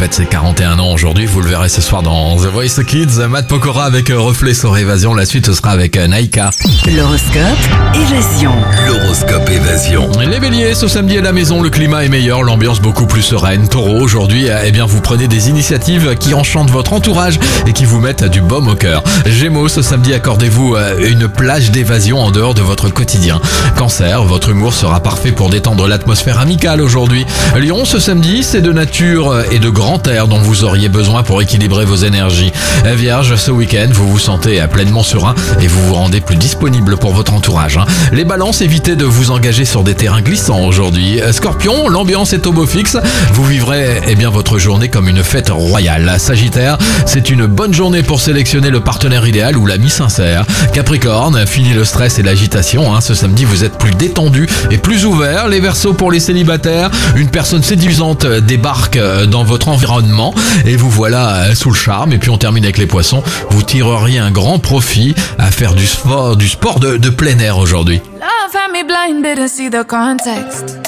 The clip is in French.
fête ses 41 ans aujourd'hui. Vous le verrez ce soir dans The Voice Kids. Matt Pokora avec Reflet sur Évasion. La suite sera avec Naïka. L'horoscope Évasion. L'horoscope Évasion. Les béliers, ce samedi à la maison, le climat est meilleur, l'ambiance beaucoup plus sereine. Taureau, aujourd'hui, vous prenez des initiatives qui enchantent votre entourage et qui vous mettent du baume au cœur. Gémeaux, ce samedi, accordez-vous une plage d'évasion en dehors de votre quotidien. Cancer, votre humour sera parfait pour détendre l'atmosphère amicale aujourd'hui. Lion, ce samedi, c'est de nature et de grand air dont vous auriez besoin pour équilibrer vos énergies. Vierge, ce week-end, vous vous sentez pleinement serein et vous vous rendez plus disponible pour votre entourage. Les balances, évitez de vous engager sur des terrains glissants aujourd'hui. Scorpion, l'ambiance est au beau fixe. Vous vivrez votre journée comme une fête royale. Sagittaire, c'est une bonne journée pour sélectionner le partenaire idéal ou l'ami sincère. Capricorne, fini le stress et l'agitation. Ce samedi, vous êtes plus détendu et plus ouvert. Les Verseaux, pour les célibataires, une personne séduisante débarque dans votre environnement et vous voilà sous le charme. Et puis on termine avec les Poissons. Vous tireriez un grand profit à faire du sport de plein air aujourd'hui. Love had me blinded to see the context.